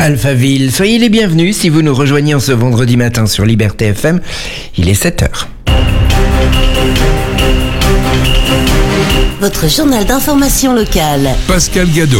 Alphaville. Soyez les bienvenus si vous nous rejoignez en ce vendredi matin sur Liberté FM. Il est 7h. Votre journal d'information locale. Pascal Gadot.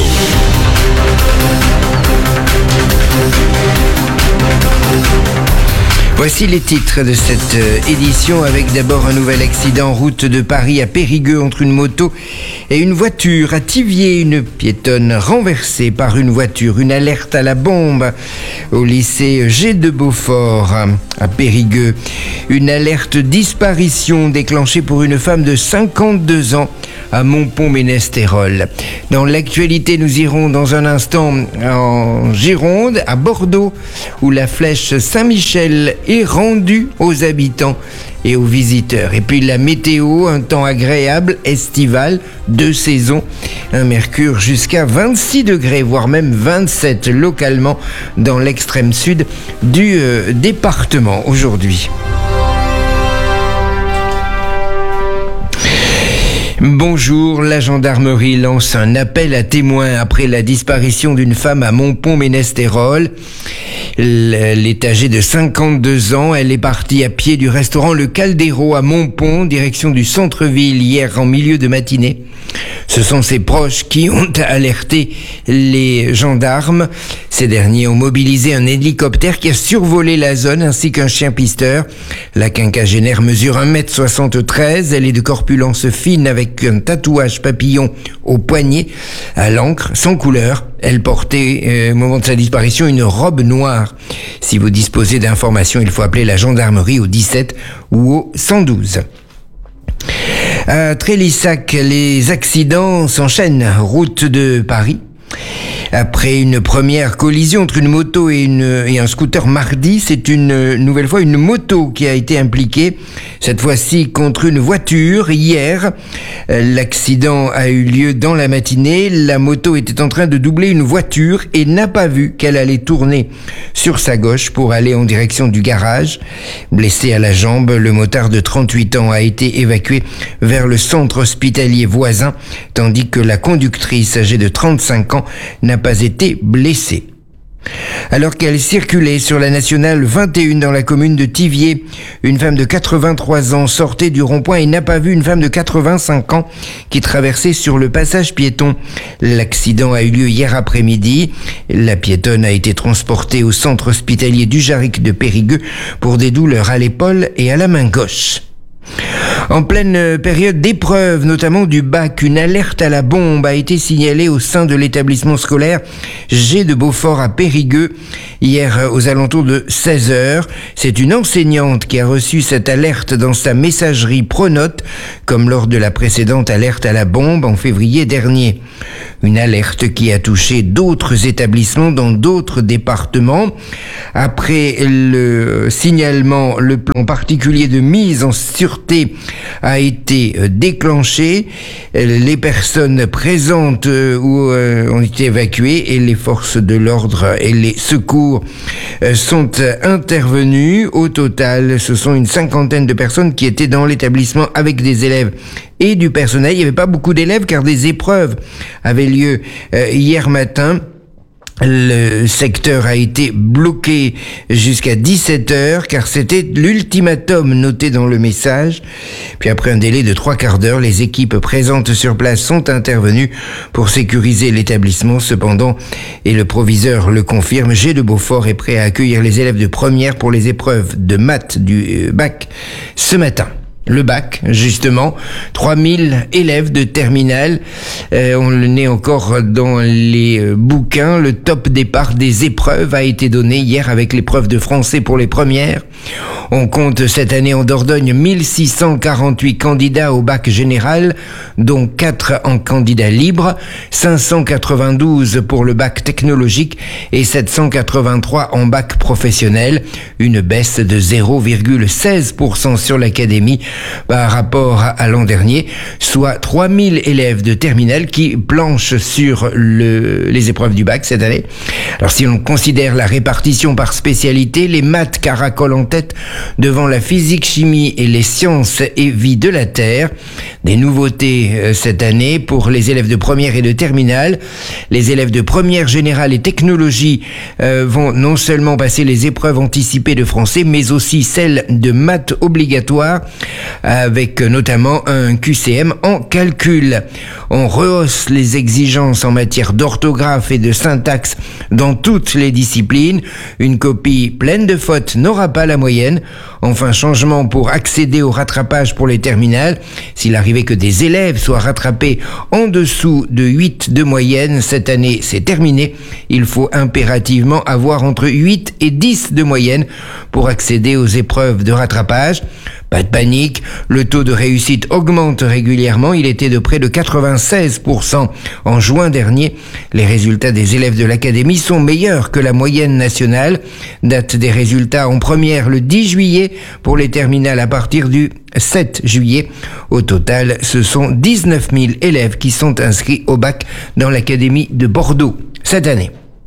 Voici les titres de cette édition avec d'abord un nouvel accident en route de Paris à Périgueux entre une moto et une voiture. À Thiviers, une piétonne renversée par une voiture. Une alerte à la bombe au lycée G de Beaufort à Périgueux. Une alerte disparition déclenchée pour une femme de 52 ans à Montpont-Ménestérol. Dans l'actualité, nous irons dans un instant en Gironde, à Bordeaux, où la flèche Saint-Michel est rendue aux habitants et aux visiteurs. Et puis la météo, un temps agréable, estival, de saison, un mercure jusqu'à 26 degrés, voire même 27 localement dans l'extrême sud du département aujourd'hui. Bonjour, la gendarmerie lance un appel à témoins après la disparition d'une femme à Montpont-Ménestérol. Elle est âgée de 52 ans, elle est partie à pied du restaurant Le Caldero à Montpont, direction du centre-ville hier en milieu de matinée. Ce sont ses proches qui ont alerté les gendarmes. Ces derniers ont mobilisé un hélicoptère qui a survolé la zone ainsi qu'un chien pisteur. La quinquagénaire mesure 1m73. Elle est de corpulence fine avec un tatouage papillon au poignet à l'encre, sans couleur. Elle portait, au moment de sa disparition, une robe noire. Si vous disposez d'informations, il faut appeler la gendarmerie au 17 ou au 112. À Trélissac, les accidents s'enchaînent. Route de Paris. Après une première collision entre une moto et un scooter mardi, c'est une nouvelle fois une moto qui a été impliquée, cette fois-ci contre une voiture. Hier, l'accident a eu lieu dans la matinée. La moto était en train de doubler une voiture et n'a pas vu qu'elle allait tourner sur sa gauche pour aller en direction du garage. Blessé à la jambe, le motard de 38 ans a été évacué vers le centre hospitalier voisin, tandis que la conductrice âgée de 35 ans n'a pas été blessée. Alors qu'elle circulait sur la nationale 21 dans la commune de Thiviers, une femme de 83 ans sortait du rond-point et n'a pas vu une femme de 85 ans qui traversait sur le passage piéton. L'accident a eu lieu hier après-midi. La piétonne a été transportée au centre hospitalier du Jarric de Périgueux pour des douleurs à l'épaule et à la main gauche. En pleine période d'épreuve, notamment du bac, une alerte à la bombe a été signalée au sein de l'établissement scolaire G de Beaufort à Périgueux hier aux alentours de 16h. C'est une enseignante qui a reçu cette alerte dans sa messagerie Pronote, comme lors de la précédente alerte à la bombe en février dernier. Une alerte qui a touché d'autres établissements dans d'autres départements. Après le signalement, le plan particulier de mise en sûreté a été déclenché. Les personnes présentes ont été évacuées et les forces de l'ordre et les secours sont intervenus. Au total, ce sont une 50aine de personnes qui étaient dans l'établissement avec des élèves et du personnel. Il n'y avait pas beaucoup d'élèves car des épreuves avaient lieu hier matin. Le secteur a été bloqué jusqu'à 17h car c'était l'ultimatum noté dans le message. Puis après un délai de 3/4 d'heure, les équipes présentes sur place sont intervenues pour sécuriser l'établissement. Cependant, et le proviseur le confirme, G de Beaufort est prêt à accueillir les élèves de première pour les épreuves de maths du bac ce matin. Le bac, justement, 3000 élèves de terminale. On le met encore dans les bouquins. Le top départ des épreuves a été donné hier avec l'épreuve de français pour les premières. On compte cette année en Dordogne 1648 candidats au bac général, dont 4 en candidat libre, 592 pour le bac technologique et 783 en bac professionnel. Une baisse de 0,16% sur l'académie par rapport à l'an dernier, soit 3000 élèves de terminale qui planchent sur les épreuves du bac cette année. Alors si on considère la répartition par spécialité, les maths caracolent en tête devant la physique, chimie et les sciences et vie de la Terre. Des nouveautés cette année pour les élèves de première et de terminale. Les élèves de première générale et technologie vont non seulement passer les épreuves anticipées de français, mais aussi celles de maths obligatoires, avec notamment un QCM en calcul. On rehausse les exigences en matière d'orthographe et de syntaxe dans toutes les disciplines. Une copie pleine de fautes n'aura pas la moyenne. Enfin, changement pour accéder au rattrapage pour les terminales. S'il arrivait que des élèves soient rattrapés en dessous de 8 de moyenne, cette année c'est terminé. Il faut impérativement avoir entre 8 et 10 de moyenne pour accéder aux épreuves de rattrapage. Pas de panique, le taux de réussite augmente régulièrement. Il était de près de 96% en juin dernier. Les résultats des élèves de l'académie sont meilleurs que la moyenne nationale. Date des résultats en première le 10 juillet pour les terminales à partir du 7 juillet. Au total, ce sont 19 000 élèves qui sont inscrits au bac dans l'académie de Bordeaux cette année.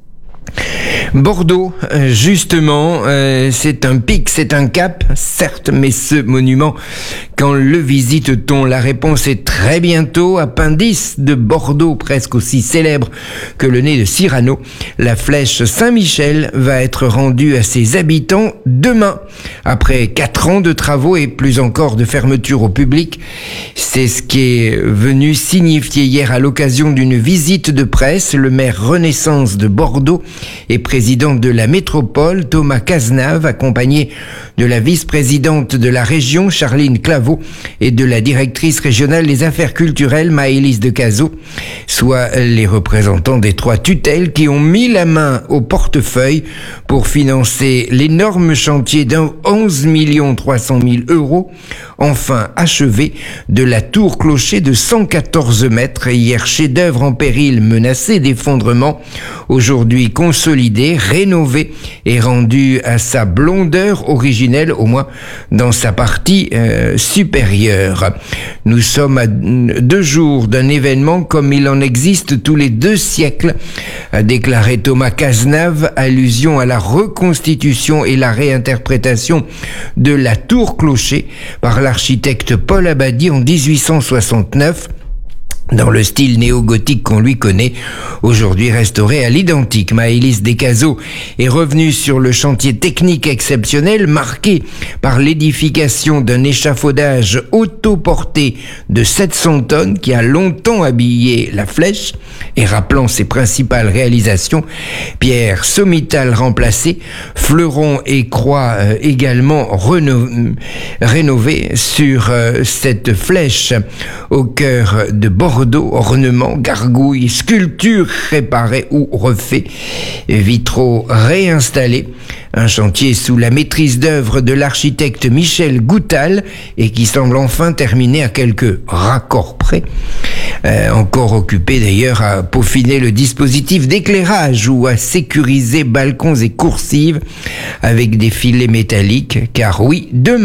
Bordeaux, justement, c'est un pic, c'est un cap, certes, mais ce monument, quand le visite-t-on? La réponse est très bientôt. Appendice de Bordeaux, presque aussi célèbre que le nez de Cyrano. La flèche Saint-Michel va être rendue à ses habitants demain. Après 4 ans de travaux et plus encore de fermeture au public, c'est ce qui est venu signifier hier à l'occasion d'une visite de presse. Le maire Renaissance de Bordeaux et président de la métropole, Thomas Cazenave, accompagné de la vice-présidente de la région, Charline Claveau, et de la directrice régionale des affaires culturelles, Maëlys de Cazaux, soit les représentants des 3 tutelles qui ont mis la main au portefeuille pour financer l'énorme chantier d'11 300 000 €, enfin achevé, de la tour clocher de 114 mètres, hier chef-d'œuvre en péril menacé d'effondrement, aujourd'hui consolidé, rénové et rendu à sa blondeur originelle, au moins dans sa partie supérieure. Nous sommes à 2 jours d'un événement comme il en existe tous les 2 siècles, a déclaré Thomas Cazenave, allusion à la reconstitution et la réinterprétation de la tour clocher par l'architecte Paul Abadie en 1869. Dans le style néo-gothique qu'on lui connaît, aujourd'hui restauré à l'identique. Maëlys de Cazaux est revenue sur le chantier technique exceptionnel marqué par l'édification d'un échafaudage autoporté de 700 tonnes qui a longtemps habillé la flèche, et rappelant ses principales réalisations, pierre sommitale remplacée, fleurons et croix également rénovés sur cette flèche au cœur de Bordeaux. Ornements, gargouilles, sculptures réparées ou refaits, vitraux réinstallés. Un chantier sous la maîtrise d'œuvre de l'architecte Michel Goutal et qui semble enfin terminé à quelques raccords près. Encore occupé d'ailleurs à peaufiner le dispositif d'éclairage ou à sécuriser balcons et coursives avec des filets métalliques, car oui, demain